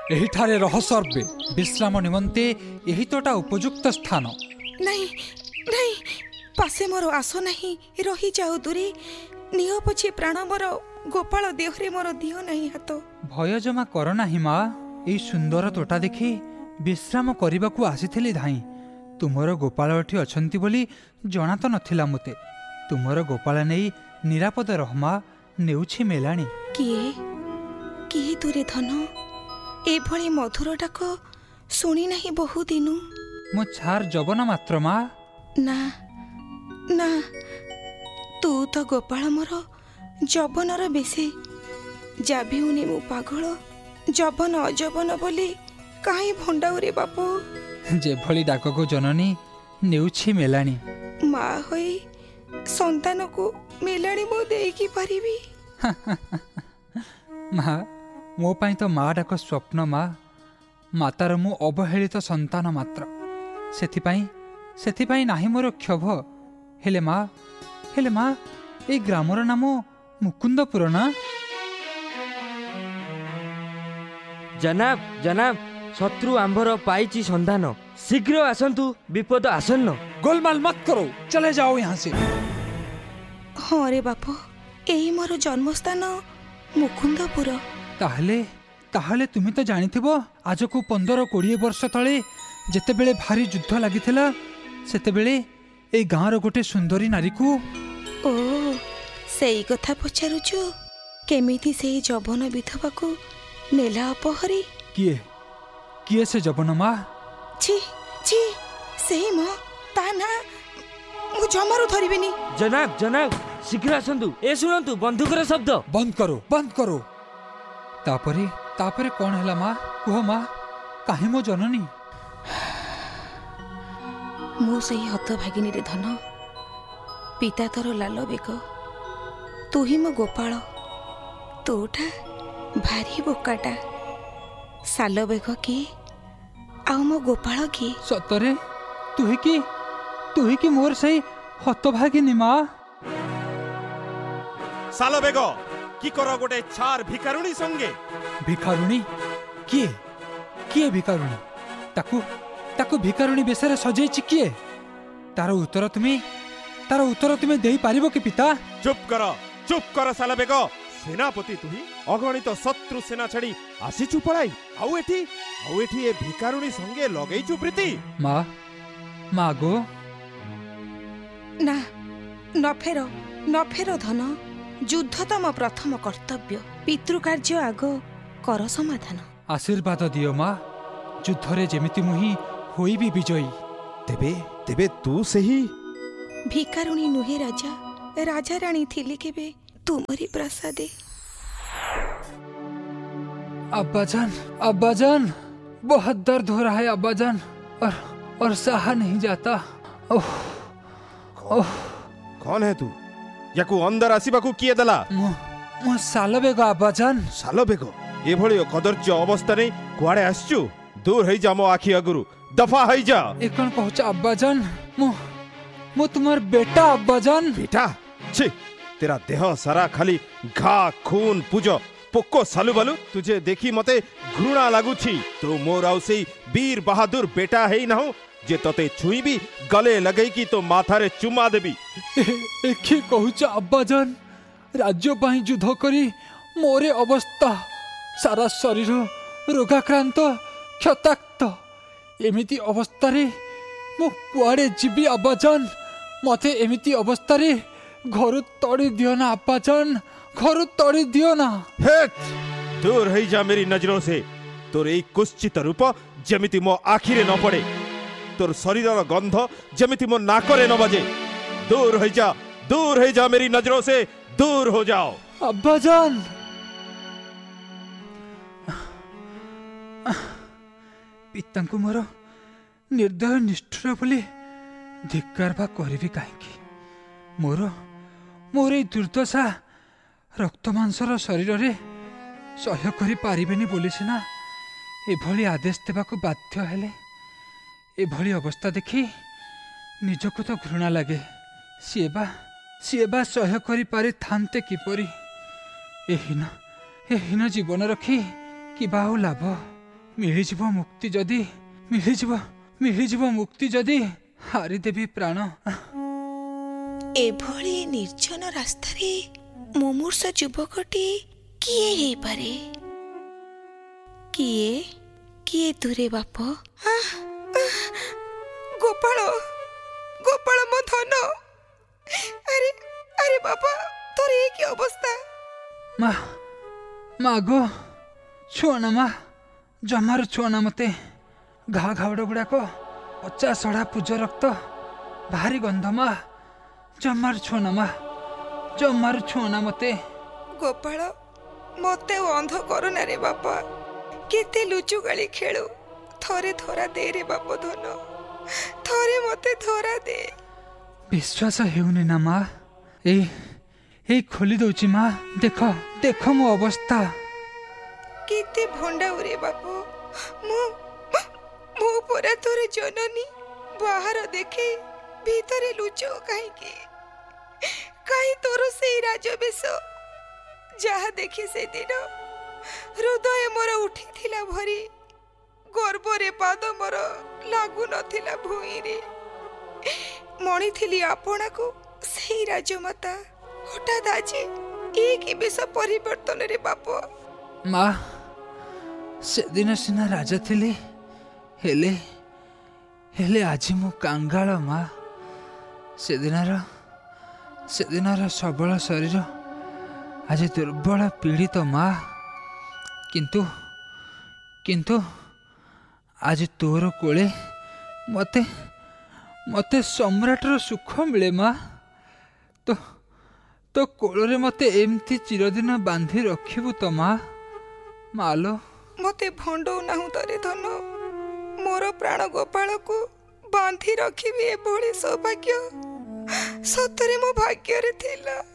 एहिठारे रह सर्वे विश्राम निमंते यही तोटा उपयुक्त स्थान। नहीं नहीं पासे मोर आस नहीं रही जाऊ दूरे निह पछे प्राण मोर गोपाल देहरे मोर दिह नहीं हाथ। भय जमा कर नाही माँ एई सुंदर तोटा देखी विश्राम करने को आसीथिली धाई। तुमर गोपाल एठी अछंती बोली जना तो नथिला मते। तुमर गोपाल नहीं निरापद रहमा नेउछि मेलाणी। किए किए दूरे धन एभली मधुर डाक शुणी नहीं बहु दिनु। मो छार जबन मात्र माँ। ना ना तू तो गोपाल मोर जबनर बेसे जाबिउनी मु पागल जबन अजबन बोली काहे भंडाउरे बापू। जेभली डाक को जननी नेउछि मेलाणी। माँ होई संतान को मेलाणी मु देकी पारिबी। माँ मो पाई तो माँ डाक स्वप्न माँ। मातार मु अवहेलित संतान मात्र। सेथिपाई नाही मोर क्षोभ। हेले माँ ए ग्रामर नाम मुकुंदपुर ना? जनाब जनाब शत्रु आंभर पाइची संधान शीघ्र आसंतु विपद आसन्न। गोलमाल मत करो चले जाओ यहाँ से। हाँ रे बापू यही मोर जन्मस्थान मुकुंदपुर। ताहले तुम तो जानिथिबो आज को 15-20 वर्ष तले जेतेबेले भारी युद्ध लागिथिला सेतेबेले ए गाँर गोटे सुंदरी नारी को। ओ सेई कथा पचारुछु केमिति सेई जबन विधवा को नेला अपहरी। किए से जबन माँ? छी छी सेई म ता ना मु जमारू धरिबिनी। जनाब जनाब शीघ्र आसंतु। ए सुनंतु बंदूकर शब्द। बंद करो। तापरे कौन है माँ कुह माँ काहे मो जननी? मु सेई हतभागिनी रे धन पिता तोर लाल बेग तू ही मो गोपाल तोटा भारी बोकाटा साल बेग की आउ मो गोपाल की। सतरे तू ही की मोर सही हतभागिनी माँ। साल बेग की करो गोटे छार भिकारुणी संगे। भिकारुणी किए भिकारुणी? ताकू भिकारुणी बेसरे सजेछि किए? तार उत्तर तुम्हें दे पारिबो कि पिता? चुप कर साल बेग। सेनापति तुही अगणित शत्रु सेना छड़ी आसीचु पळाई आउ एठी ए भिकारुणी संगे लगेइचु प्रीति। माँ गो ना न फेरो धन युद्ध तो मो प्रथम कर्तव्य। पितृकार्य आग कर समाधान। आशीर्वाद दियो माँ युद्धरे जेमिति मुही होई भी विजयी। तेबे तू सही भिकारुणी नुहे राजा रानी थिली केबे तुमरी प्रसादे। अब्बाजान बहुत दर्द हो रहा है अब्बाजान और सहा नहीं जाता। कौन है तू? याकू अंदर आसीबाकू किए दला? मो साल बेग अब्बाजान। साल बेग ए भली कदर्य अवस्था नहीं कुआड़े आसचु? दूर है जा मो आखि अगुरु दफा है जा। ए कोन कहछ अब्बाजान? मो तुम्हार बेटा अब्बाजान। बेटा छी तेरा देह सारा खाली घा खून पूज पोको सालु बालु तुझे देखी मते घृणा लागुछि। तो मोर आउ सेई वीर बहादुर बेटा है ना जे तते छुई भी गले लगई की तो माथारे चुमा देबी। एखी कहूच अब्बाजान राज्य पाई युद्ध करी मोरे अवस्था सारा शरीर रोगाक्रांत क्षताक्त एमिति अवस्था रे मो कुआड़े जीवी अब्बाजान? मते एमिति अवस्था रे घर तड़ी दियो ना अब्बाजान, घर तड़ी दियो ना। दूर है जा मेरी नजरों से। तोर এই কুৎসিত रूप जेमिति मो आखिरे न पड़े, तोर शरीर गंध जेमिति मो नाकरे न बजे। दूर है जा मेरी नजरों से, दूर हो जाओ। अब्बाजान पितांकु मोर निर्दय निष्ठुर बोली धिक्कार बा करिबी काहेकि? मोर ए दुर्दशा रक्त मांसर शरीर रे सह्य करि पारिबेनी बोली सिना एभली आदेश देबाकू बाध्य हेले। एभली अवस्था देखी निजको तो घृणा लगे। सीए बा सह्य करि पारि थान्ते किपरि? एहीन जीवन रखी कि बाहु लाभ? ମିଳିଯିବ ମୁକ୍ତି ଯଦି ମିଳିଯିବ ମୁକ୍ତି ଯଦି ହାରିଦେବି ପ୍ରାଣ। ଏଭଳି ନିର୍ଜନ ରାସ୍ତାରେ ମୁମୂର୍ଷ ଯୁବକଟି କିଏ ହେଇପାରେ? କିଏ କିଏ ତୁରେ ବାପ? ଗୋପାଳ, ଗୋପାଳ ମୋ ଧନ। ଆରେ ଆରେ ବାପା, ତୋର ଏ କି ଅବସ୍ଥା? ମା ଗୋ, ଛୁଅନା ମା, ଜମାରୁ ଛୁଅନା ମତେ। ଘାଉଡ଼ ଗୁଡ଼ାକ ପଚା ସଢ଼ା ପୂଜ ରକ୍ତ, ଭାରି ଗନ୍ଧ ମା। ଜମାରୁ ଛୁଅନା ମା, ଜମାରୁ ଛୁଅନା ମତେ। ଗୋପାଳ, ମତେ ଅନ୍ଧ କରୁନା ରେ ବାପା। କେତେ ଲୁଚୁ ଗାଳି ଖେଳୁ, ଥରେ ଧରା ଦେ ରେ ବାପ ଧନ, ଥରେ ମତେ ଧରା ଦେ। ବିଶ୍ୱାସ ହେଉନି ନା ମା? ଏଇ ଖୋଲି ଦଉଛି ମା, ଦେଖ ମୋ ଅବସ୍ଥା। କେତେ ଭଣ୍ଡାଉ ରେ ବାପ। ମୁଁ ପରା ତୋର ଜନନୀ। ବାହାର ଦେଖେ, ଭିତରେ ଲୁଚ କାହିଁକି? କାହିଁ ତୋର ସେଇ ରାଜବେଶ? ଯାହା ଦେଖି ସେଦିନ ହୃଦୟ ମୋର ଉଠିଥିଲା ଭରି, ଗର୍ବରେ ପାଦ ମୋର ଲାଗୁନଥିଲା ଭୂଇଁରେ। ମଣିଥିଲି ଆପଣାକୁ ସେଇ ରାଜମାତା, ହଠାତ୍ ଆଜି ଏ କି ବେଶ ପରିବର୍ତ୍ତନରେ ବାପ? ମା, ସେଦିନ ସିନା ରାଜା ଥିଲି, ହେଲେ ଆଜି ମୁଁ କାଙ୍ଗାଳ ମା। ସେଦିନର ସବଳ ଶରୀର ଆଜି ଦୁର୍ବଳ ପୀଡ଼ିତ ମା। କିନ୍ତୁ ଆଜି ତୋର କୋଳେ ମତେ ସମ୍ରାଟର ସୁଖ ମିଳେ ମା। ତୋ କୋଳରେ ମତେ ଏମିତି ଚିରଦିନ ବାନ୍ଧି ରଖିବୁ ତ ମା? ମାଲୋ, ମତେ ଭଣ୍ଡଉ ନାହୁଁ ତରେ ଧନ। ମୋର ପ୍ରାଣ ଗୋପାଳକୁ ବାନ୍ଧି ରଖିବି ଏଭଳି ସୌଭାଗ୍ୟ ସତରେ ମୋ ଭାଗ୍ୟରେ ଥିଲା।